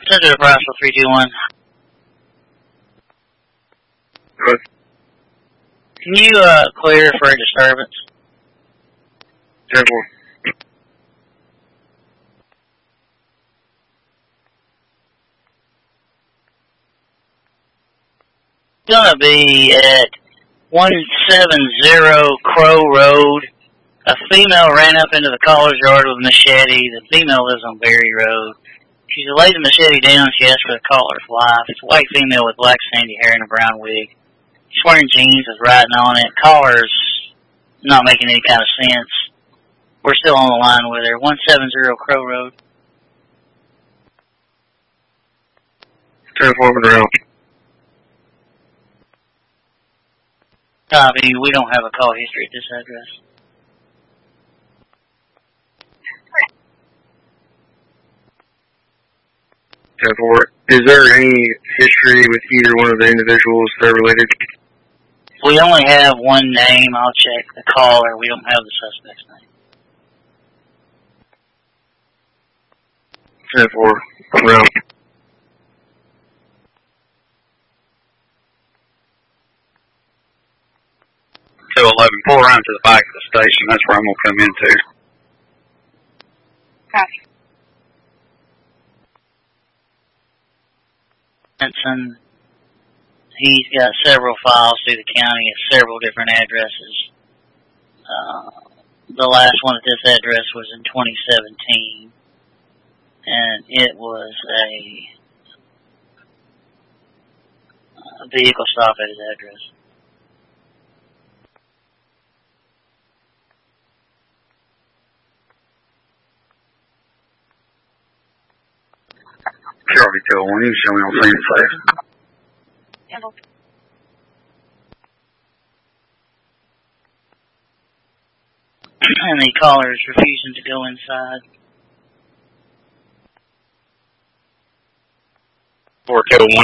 Send it to Brownsville 321. Good. Can you clear for a disturbance? 10-4. It's gonna be at 170 Crow Road. A female ran up into the caller's yard with a machete. The female lives on Berry Road. She laid the machete down. She asked for the caller's wife. It's a white female with black sandy hair and a brown wig. She's wearing jeans with writing on it. Caller's not making any kind of sense. We're still on the line with her. 170 Crow Road. 10-4 around. Copy. We don't have a call history at this address. Is there any history with either one of the individuals that are related? We only have one name. I'll check the caller. We don't have the suspect's name. 10-4 around. So 11, pull around to the back of the station. That's where I'm going to come into. Copy. Benson, he's got several files through the county at several different addresses. The last one at this address was in 2017, and it was a vehicle stop at his address. Charlie 201, you can show me on scene safe. Handle. And the caller is refusing to go inside. 421.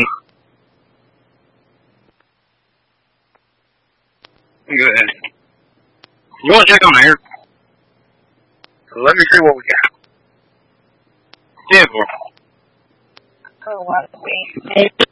Go ahead. You want to check on the air? Let me see what we got. 10-4. Oh, what? Wait.